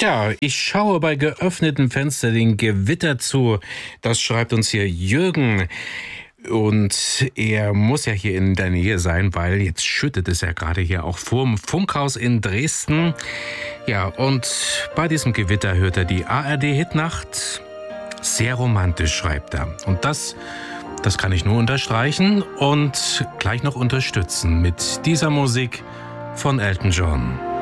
Ja, ich schaue bei geöffnetem Fenster den Gewitter zu. Das schreibt uns hier Jürgen. Und er muss ja hier in der Nähe sein, weil jetzt schüttet es ja gerade hier auch vorm Funkhaus in Dresden. Ja, und bei diesem Gewitter hört er die ARD-Hitnacht. Sehr romantisch, schreibt er. Und das kann ich nur unterstreichen und gleich noch unterstützen mit dieser Musik von Elton John.